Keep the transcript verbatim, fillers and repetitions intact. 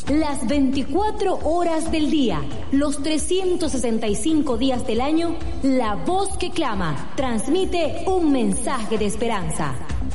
Las veinticuatro horas del día, los trescientos sesenta y cinco días del año, la voz que clama transmite un mensaje de esperanza.